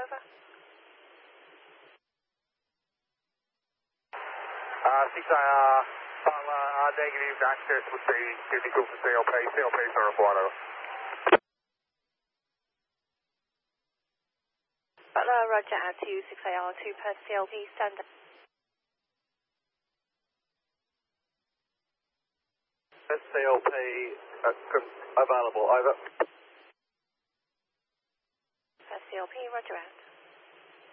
over. 6IR, negative, access would be difficult for CLP. CLP is not required, over. Butler, roger, add to 6AR, 2 per CLP, standard. CLP available, over. Per CLP, roger, out.